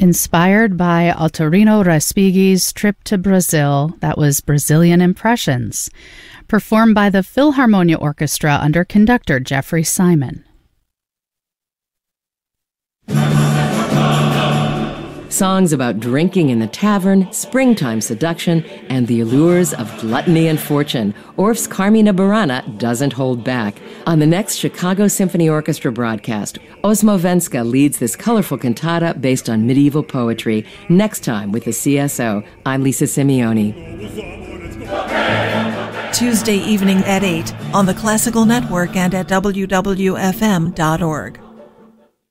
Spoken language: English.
inspired by Autorino Respighi's trip to Brazil. That was Brazilian Impressions, performed by the Philharmonia Orchestra under conductor Jeffrey Simon. Songs about drinking in the tavern, springtime seduction, and the allures of gluttony and fortune. Orff's Carmina Burana doesn't hold back. On the next Chicago Symphony Orchestra broadcast, Osmo Venska leads this colorful cantata based on medieval poetry. Next time with the CSO, I'm Lisa Simeoni. Tuesday evening at 8 on the Classical Network and at WWFM.org.